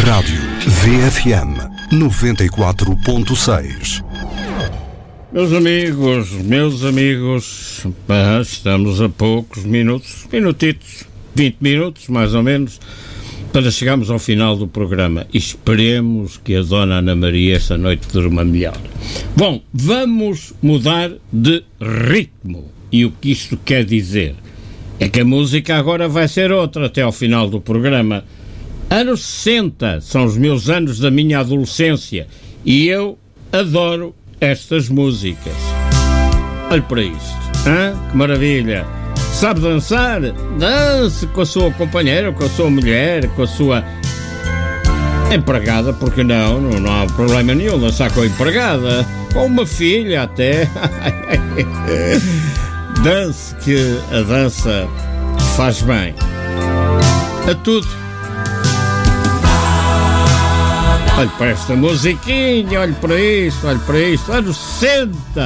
Rádio VFM 94.6. Meus amigos, estamos a poucos minutitos, 20 minutos mais ou menos, para chegarmos ao final do programa. E esperemos que a Dona Ana Maria esta noite durma melhor. Bom, vamos mudar de ritmo. E o que isto quer dizer? É que a música agora vai ser outra até ao final do programa. Anos 60 são os meus anos da minha adolescência e eu adoro estas músicas. Olhe para isto, hein? Que maravilha! Sabe dançar? Dance com a sua companheira, com a sua mulher, com a sua empregada, porque não há problema nenhum dançar com a empregada, com uma filha até. Dance, que a dança faz bem a tudo. Olhe para esta musiquinha, olhe para isto, anos 60.